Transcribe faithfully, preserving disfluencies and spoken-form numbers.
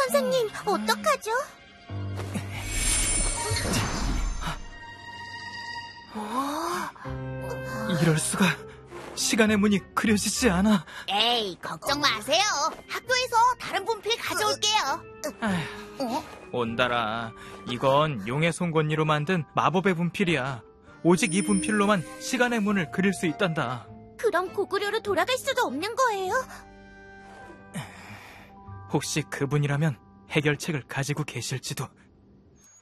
선생님, 어떡하죠? 이럴 수가. 시간의 문이 그려지지 않아. 에이, 걱정 마세요. 학교에서 다른 분필 가져올게요. 어? 온달아, 이건 용의 송곳니로 만든 마법의 분필이야. 오직 이 분필로만 시간의 문을 그릴 수 있단다. 그럼 고구려로 돌아갈 수도 없는 거예요? 혹시 그분이라면 해결책을 가지고 계실지도.